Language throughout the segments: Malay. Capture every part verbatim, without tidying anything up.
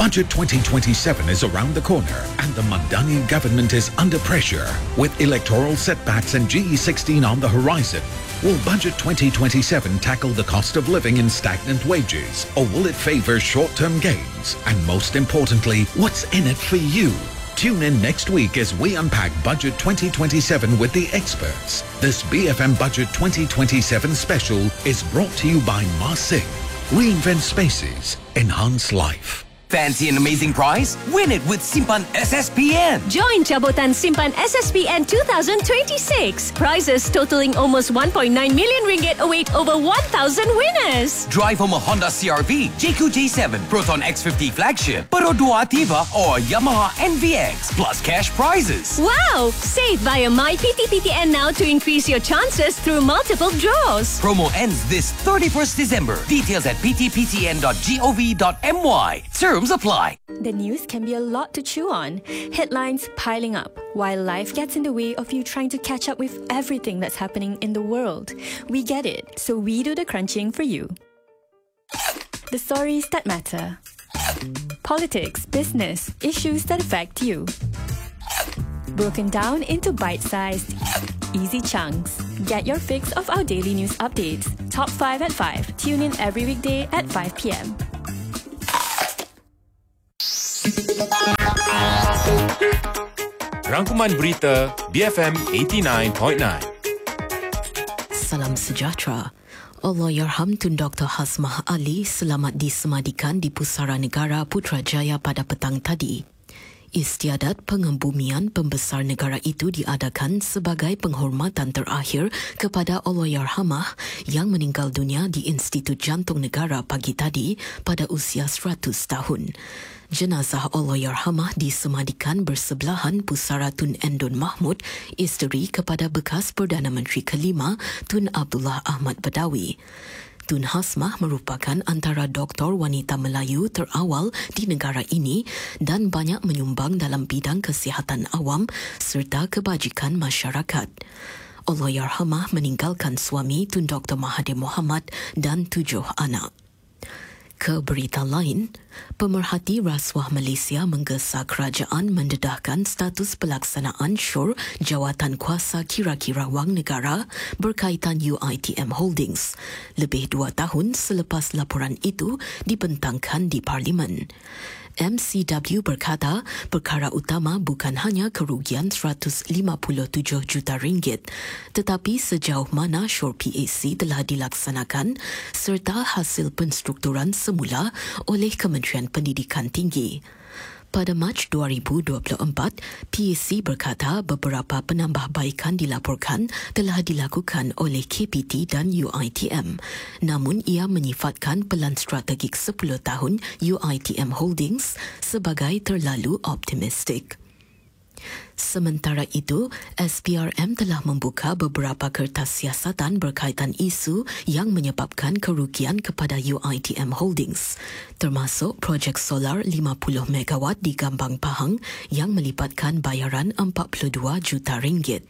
Budget twenty twenty-seven is around the corner and the Madani government is under pressure with electoral setbacks and G E sixteen on the horizon. Will Budget twenty twenty-seven tackle the cost of living and stagnant wages, or will it favour short-term gains? And most importantly, what's in it for you? Tune in next week as we unpack Budget twenty twenty-seven with the experts. This B F M Budget twenty twenty-seven special is brought to you by Ma Sing. Reinvent spaces, enhance life. Fancy an amazing prize? Win it with Simpan S S P N. Join Jabotan Simpan S S P N twenty twenty-six. Prizes totaling almost one point nine million ringgit await over one thousand winners. Drive home a Honda C R V, J Q J seven, Proton X fifty flagship, Perodua Ativa or Yamaha N V X, plus cash prizes. Wow! Save via My P T P T N now to increase your chances through multiple draws. Promo ends this thirty-first December. Details at p t p t n dot gov dot m y. Terms apply. The news can be a lot to chew on. Headlines piling up, while life gets in the way of you trying to catch up with everything that's happening in the world. We get it, so we do the crunching for you. The stories that matter. Politics, business, issues that affect you. Broken down into bite-sized, easy chunks. Get your fix of our daily news updates. Top five at five. Tune in every weekday at five p.m. Rangkuman Berita B F M eighty-nine point nine. Salam sejahtera. Allahyarham Tun Doktor Hasmah Ali selamat disemadikan di Pusara Negara Putrajaya pada petang tadi. Istiadat pengembumian pembesar negara itu diadakan sebagai penghormatan terakhir kepada Allahyarhamah yang meninggal dunia di Institut Jantung Negara pagi tadi pada usia seratus tahun. Jenazah Allahyarhamah disemadikan bersebelahan Pusara Tun Endon Mahmud, isteri kepada bekas Perdana Menteri kelima Tun Abdullah Ahmad Badawi. Tun Hasmah merupakan antara doktor wanita Melayu terawal di negara ini dan banyak menyumbang dalam bidang kesihatan awam serta kebajikan masyarakat. Allahyarhamah meninggalkan suami Tun Doktor Mahathir Mohamad dan tujuh anak. Ke berita lain, pemerhati rasuah Malaysia menggesa kerajaan mendedahkan status pelaksanaan syur jawatan kuasa kira-kira wang negara berkaitan U I T M Holdings, lebih dua tahun selepas laporan itu dibentangkan di Parlimen. M C W berkata perkara utama bukan hanya kerugian seratus lima puluh tujuh juta ringgit, tetapi sejauh mana syur P A C telah dilaksanakan serta hasil penstrukturan semula oleh Kementerian Pendidikan Tinggi. Pada Mac dua ribu dua puluh empat, P A C berkata beberapa penambahbaikan dilaporkan telah dilakukan oleh K P T dan U I T M. Namun ia menyifatkan pelan strategik sepuluh tahun U I T M Holdings sebagai terlalu optimistik. Sementara itu, S P R M telah membuka beberapa kertas siasatan berkaitan isu yang menyebabkan kerugian kepada U I T M Holdings, termasuk projek solar lima puluh megawatt di Gambang Pahang yang melibatkan bayaran empat puluh dua juta ringgit.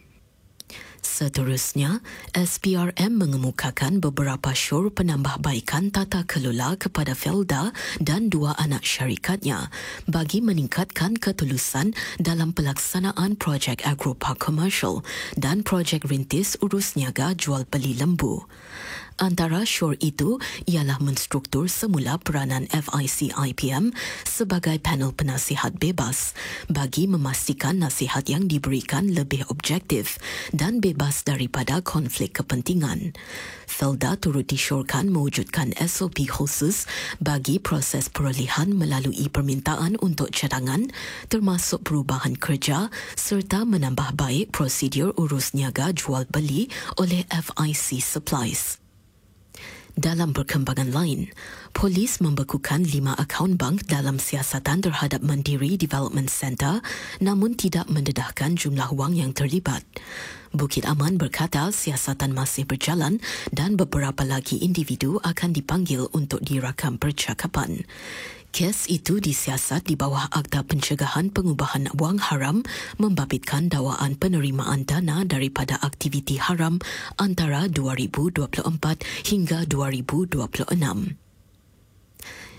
Seterusnya, S P R M mengemukakan beberapa syur penambahbaikan tata kelola kepada Felda dan dua anak syarikatnya bagi meningkatkan ketulusan dalam pelaksanaan projek agropark komersial dan projek rintis urus niaga jual beli lembu. Antara syur itu ialah menstruktur semula peranan F I C I P M sebagai panel penasihat bebas bagi memastikan nasihat yang diberikan lebih objektif dan bebas daripada konflik kepentingan. Felda turut disyorkan mewujudkan S O P khusus bagi proses perolehan melalui permintaan untuk cadangan, termasuk perubahan kerja serta menambah baik prosedur urus niaga jual beli oleh F I C Supplies. Dalam perkembangan lain, polis membekukan lima akaun bank dalam siasatan terhadap Mandiri Development Centre namun tidak mendedahkan jumlah wang yang terlibat. Bukit Aman berkata siasatan masih berjalan dan beberapa lagi individu akan dipanggil untuk dirakam percakapan. Kes itu disiasat di bawah Akta Pencegahan Pengubahan Wang Haram membabitkan dakwaan penerimaan dana daripada aktiviti haram antara dua ribu dua puluh empat hingga dua ribu dua puluh enam.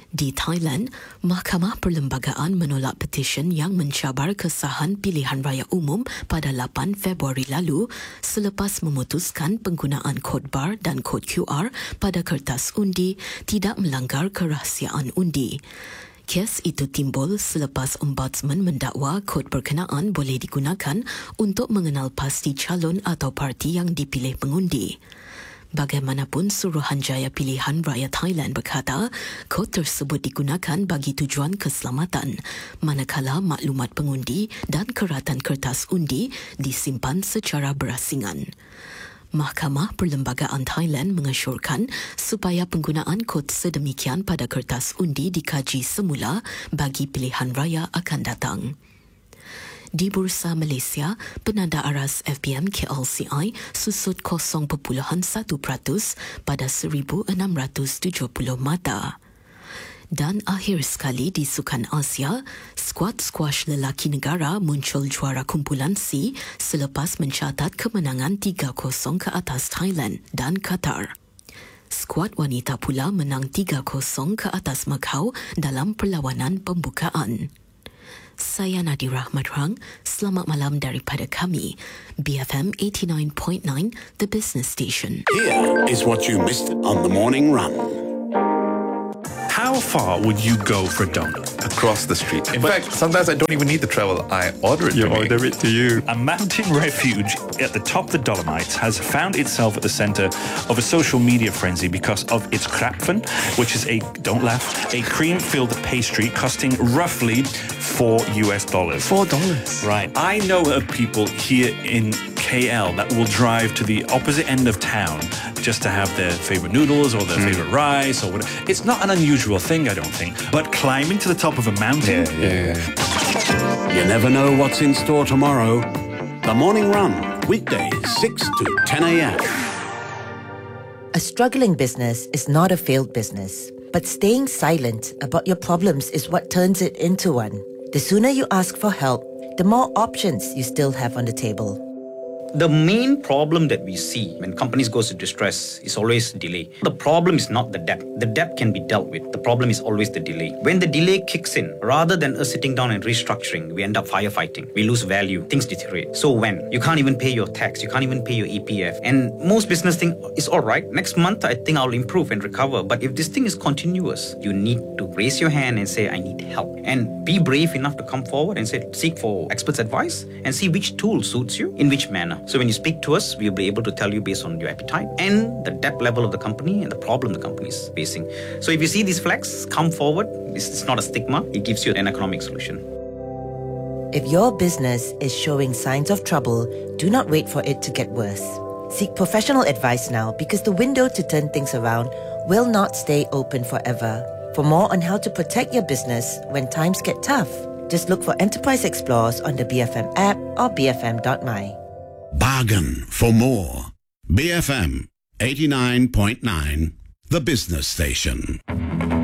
Di Thailand, Mahkamah Perlembagaan menolak petisyen yang mencabar kesahan pilihan raya umum pada lapan Februari lalu selepas memutuskan penggunaan kod bar dan kod Q R pada kertas undi tidak melanggar kerahsiaan undi. Kes itu timbul selepas Ombudsman mendakwa kod berkenaan boleh digunakan untuk mengenal pasti calon atau parti yang dipilih pengundi. Bagaimanapun, Suruhanjaya Pilihan Raya Thailand berkata kod tersebut digunakan bagi tujuan keselamatan, manakala maklumat pengundi dan keratan kertas undi disimpan secara berasingan. Mahkamah Perlembagaan Thailand mengesyorkan supaya penggunaan kod sedemikian pada kertas undi dikaji semula bagi pilihan raya akan datang. Di Bursa Malaysia, penanda aras F B M K L C I susut kosong perpuluhan satu peratus pada seribu enam ratus tujuh puluh mata. Dan akhir sekali di Sukan Asia, skuad squash lelaki negara muncul juara kumpulan C selepas mencatat kemenangan tiga kosong ke atas Thailand dan Qatar. Skuad wanita pula menang tiga kosong ke atas Macau dalam perlawanan pembukaan. Saya Nadira Ahmad Rang, selamat malam daripada kami, B F M eighty-nine point nine, The Business Station. Here is what you missed on the morning run. How far would you go for a donut? Across the street. In But- fact, sometimes I don't even need the travel. I order it You to me. order it to you. A mountain refuge at the top of the Dolomites has found itself at the centre of a social media frenzy because of its krapfen, which is a, don't laugh, a cream-filled pastry costing roughly four U S dollars. Four dollars. Right. I know of people here in K L that will drive to the opposite end of town just to have their favourite noodles or their Mm. favourite rice or whatever. It's not an unusual thing, I don't think. But climbing to the top of a mountain... Yeah, yeah, yeah. You never know what's in store tomorrow. The morning run, weekdays six to ten a.m. A struggling business is not a failed business, but staying silent about your problems is what turns it into one. The sooner you ask for help, the more options you still have on the table. The main problem that we see when companies go into distress is always delay. The problem is not the debt. The debt can be dealt with. The problem is always the delay. When the delay kicks in, rather than us sitting down and restructuring, we end up firefighting. We lose value. Things deteriorate. So when you can't even pay your tax, you can't even pay your E P F, and most business think it's all right. Next month, I think I'll improve and recover. But if this thing is continuous, you need to raise your hand and say, I need help. And be brave enough to come forward and say, seek for experts' advice and see which tool suits you in which manner. So when you speak to us, we'll be able to tell you based on your appetite and the debt level of the company and the problem the company is facing. So if you see these flags, come forward. It's not a stigma. It gives you an economic solution. If your business is showing signs of trouble, do not wait for it to get worse. Seek professional advice now because the window to turn things around will not stay open forever. For more on how to protect your business when times get tough, just look for Enterprise Explorers on the B F M app or b f m dot m y. Bargain for more. B F M eighty-nine point nine, The Business Station.